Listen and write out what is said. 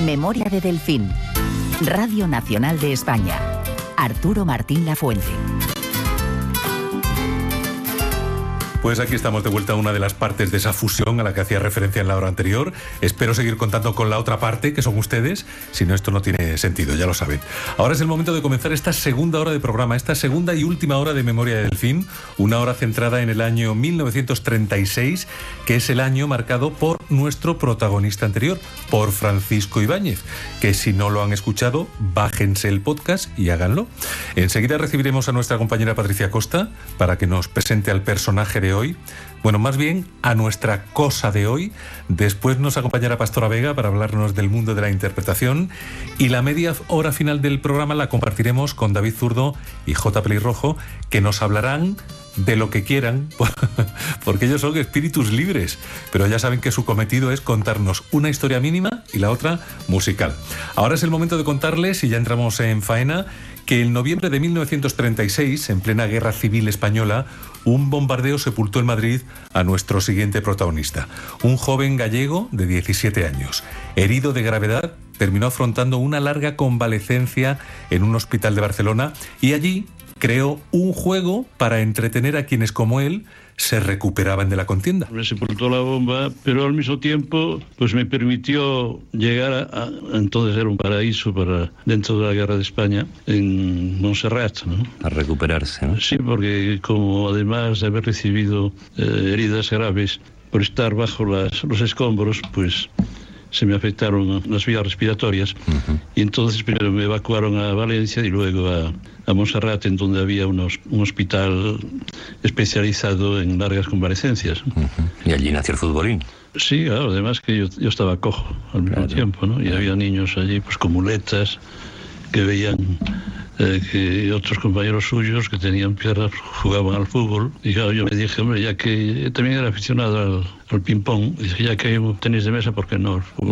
Memoria de Delfín. Radio Nacional de España. Arturo Martín Lafuente. Pues aquí estamos de vuelta a una de las partes de esa fusión a la que hacía referencia en la hora anterior. Espero seguir contando con la otra parte, que son ustedes. Si no, esto no tiene sentido, ya lo saben. Ahora es el momento de comenzar esta segunda hora de programa, esta segunda y última hora de Memoria de Delfín, una hora centrada en el año 1936, que es el año marcado por nuestro protagonista anterior, por Francisco Ibáñez, que si no lo han escuchado, bájense el podcast y háganlo. Enseguida recibiremos a nuestra compañera Patricia Costa para que nos presente al personaje de hoy, bueno, más bien a nuestra cosa de hoy. Después nos acompañará Pastora Vega para hablarnos del mundo de la interpretación, y la media hora final del programa la compartiremos con David Zurdo y J. Pelirrojo, que nos hablarán de lo que quieran, porque ellos son espíritus libres, pero ya saben que su cometido es contarnos una historia mínima y la otra musical. Ahora es el momento de contarles, y ya entramos en faena, que en noviembre de 1936, en plena Guerra Civil Española, un bombardeo sepultó en Madrid a nuestro siguiente protagonista. Un joven gallego de 17 años, herido de gravedad, terminó afrontando una larga convalecencia en un hospital de Barcelona, y allí creó un juego para entretener a quienes, como él, se recuperaban de la contienda. Me sepultó la bomba, pero al mismo tiempo pues me permitió llegar a entonces era un paraíso para dentro de la Guerra de España, en Montserrat, ¿no? A recuperarse, ¿no? Sí, porque como además de haber recibido heridas graves por estar bajo los escombros, pues se me afectaron las vías respiratorias. Y entonces primero me evacuaron a Valencia y luego a Montserrat, en donde había un hospital especializado en largas convalecencias. Y allí nació el futbolín. Sí, claro, además que yo estaba cojo al mismo tiempo, ¿no? Y había niños allí pues con muletas que veían que otros compañeros suyos que tenían piernas jugaban al fútbol. Y claro, yo me dije, hombre, ya que también era aficionado al ping-pong, dije, ya que hay un tenis de mesa, ¿por qué no el fútbol